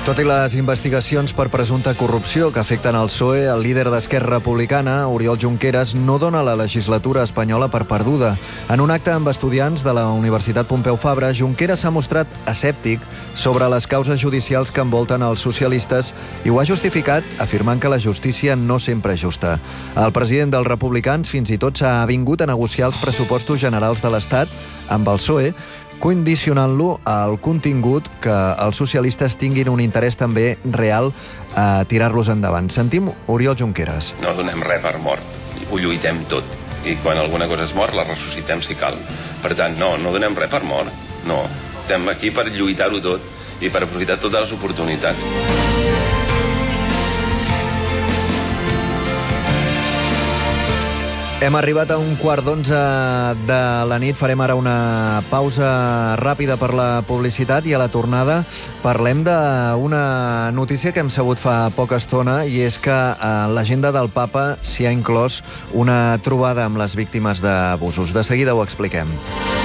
Tot i les investigacions per presumpta corrupció que afecten el PSOE, el líder d'Esquerra Republicana, Oriol Junqueras, no dona la legislatura espanyola per perduda. En un acte amb estudiants de la Universitat Pompeu Fabra, Junqueras s'ha mostrat escèptic sobre les causes judicials que envolten els socialistes i ho ha justificat afirmant que la justícia no sempre és justa. El president dels republicans fins i tot s'ha avingut a negociar els pressupostos generals de l'Estat amb el PSOE, condicionant-lo al contingut que els socialistes tinguin un interès també real a tirar-los endavant. Sentim Oriol Junqueras. No donem res per mort, ho lluitem tot. I quan alguna cosa és mort, la ressuscitem si cal. Per tant, no donem res per mort. No, estem aquí per lluitar-ho tot i per aprofitar totes les oportunitats. Hem arribat a 11:15 de la nit. Farem ara una pausa ràpida per la publicitat i a la tornada parlem d'una notícia que hem sabut fa poca estona i és que a l'agenda del Papa s'hi ha inclòs una trobada amb les víctimes d'abusos. De seguida ho expliquem.